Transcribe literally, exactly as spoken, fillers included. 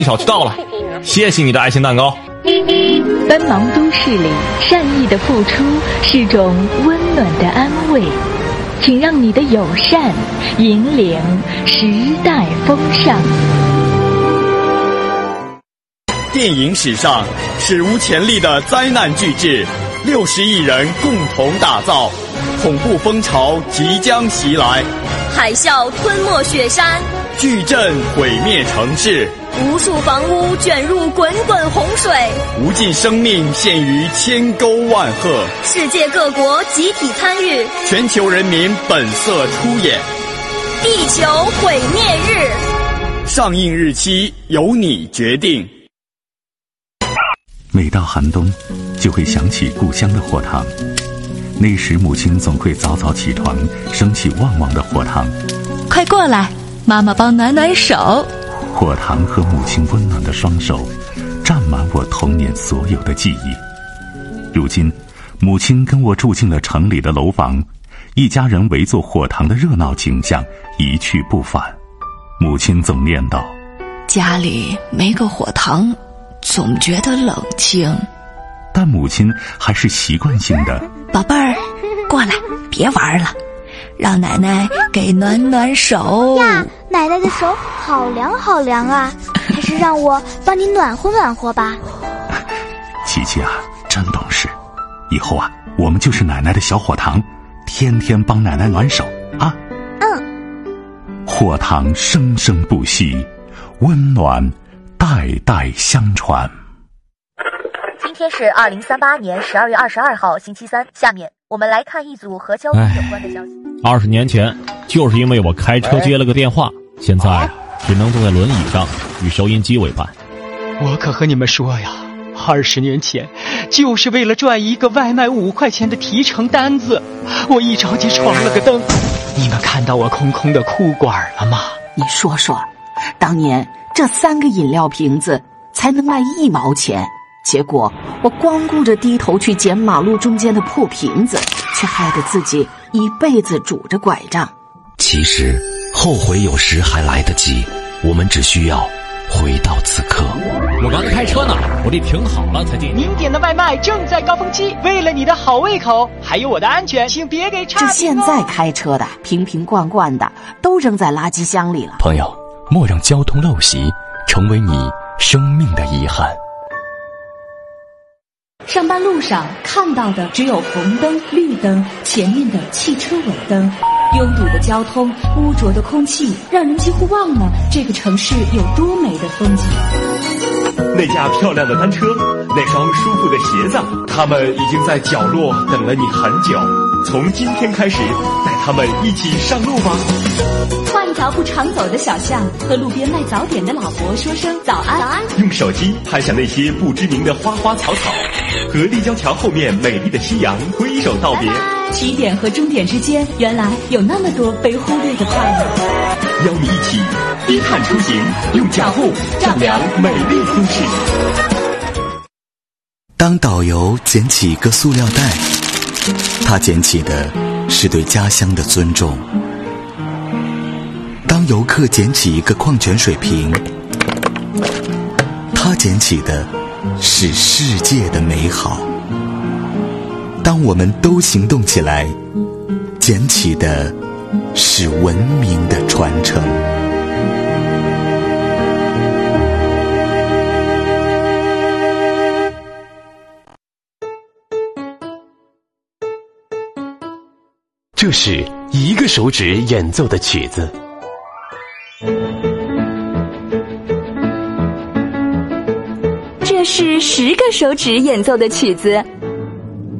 小区到了，谢谢你的爱心蛋糕。 奔忙都市里，善意的付出是种温暖的安慰，请让你的友善引领时代风尚。 电影史上史无前例的灾难巨制，六十亿人共同打造，恐怖风潮即将袭来， 海啸吞没雪山， 巨震毁灭城市， 无数房屋卷入滚滚洪水， 无尽生命陷于千沟万壑， 世界各国集体参与， 全球人民本色出演。 地球毁灭日， 上映日期由你决定。 每到寒冬，就会想起故乡的火塘。那时母亲总会早早起床，升起旺旺的火塘。 快过来，妈妈帮暖暖手。 火塘和母亲温暖的双手，占满我童年所有的记忆。如今，母亲跟我住进了城里的楼房，一家人围坐火塘的热闹景象一去不返。母亲总念叨： 家里没个火塘，总觉得冷清。 但母亲还是习惯性的： 宝贝儿，过来，别玩了，让奶奶给暖暖手呀。奶奶的手好凉好凉啊，还是让我帮你暖和暖和吧。 琪琪啊，真懂事，以后啊，我们就是奶奶的小火塘，天天帮奶奶暖手啊。 嗯。 火塘生生不息，温暖代代相传。 今天是二零三八年十二月二十二号星期三，下面我们来看一组和交通有关的消息。 二十年前，就是因为我开车接了个电话，现在只能坐在轮椅上与收音机为伴。 我可和你们说呀，二十年前就是为了赚一个外卖五块钱的提成单子，我一着急闯了个灯。你们看到我空空的裤管了吗？ 你说说，当年这三个饮料瓶子才能卖一毛钱，结果我光顾着低头去捡马路中间的破瓶子，却害得自己一辈子拄着拐杖。 其实后悔有时还来得及，我们只需要回到此刻。 我刚开车呢，我得停好了才进。 您点的外卖正在高峰期，为了你的好胃口还有我的安全，请别给差评哦。 这现在开车的瓶瓶罐罐的都扔在垃圾箱里了。 朋友，莫让交通陋习成为你生命的遗憾。 上班路上看到的只有红灯、绿灯，前面的汽车尾灯，拥堵的交通，污浊的空气，让人几乎忘了这个城市有多美的风景。 那架漂亮的单车，那双舒服的鞋子，他们已经在角落等了你很久。从今天开始，带他们一起上路吧。 画一条不常走的小巷，和路边卖早点的老伯说声早安。早安。 用手机拍下那些不知名的花花草草，和立交桥后面美丽的夕阳挥手道别。 起点和终点之间，原来有那么多被忽略的快乐。 邀你一起低碳出行，用脚步丈量美丽都市。 当导游捡起一个塑料袋，他捡起的是对家乡的尊重。当游客捡起一个矿泉水瓶，他捡起的是世界的美好。当我们都行动起来，捡起的是文明的传承。 这是一个手指演奏的曲子。 这是十个手指演奏的曲子。